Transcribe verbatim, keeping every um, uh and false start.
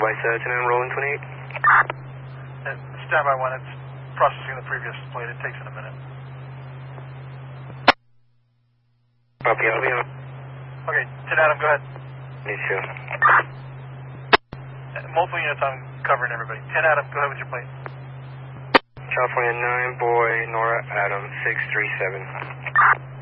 Vice uh, ten Adam, rolling twenty-eight. Uh, standby one, it's processing the previous plate. It takes in a minute. Copy, I'll be on. Okay, ten Adam, go ahead. Me too. Uh, multiple units, I'm covering everybody. ten Adam, go ahead with your plate. California nine, boy, Nora, Adam, six three seven.